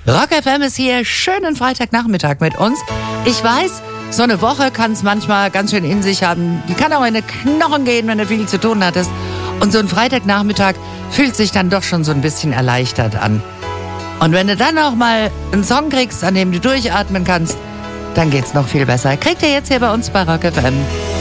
Rock FM ist hier, schönen Freitagnachmittag mit uns. Ich weiß, so eine Woche kann es manchmal ganz schön in sich haben. Die kann auch in die Knochen gehen, wenn du viel zu tun hattest. Und so ein Freitagnachmittag fühlt sich dann doch schon so ein bisschen erleichtert an. Und wenn du dann auch mal einen Song kriegst, an dem du durchatmen kannst, dann geht's noch viel besser. Kriegt ihr jetzt hier bei uns bei Rock FM.